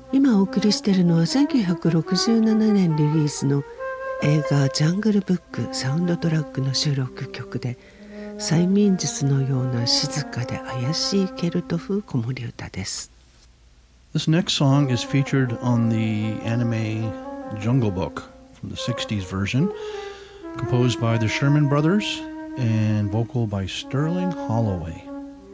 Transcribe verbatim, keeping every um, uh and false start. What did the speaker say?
今お送りしているのはせんきゅうひゃくろくじゅうななねんリリースの映画ジャングルブックサウンドトラックの収録曲で、催眠術のような静かで怪しいケルト風子守歌です。 This next song is featured on the anime Jungle Book from the sixties version, composed by the Sherman Brothers and vocal by Sterling Holloway.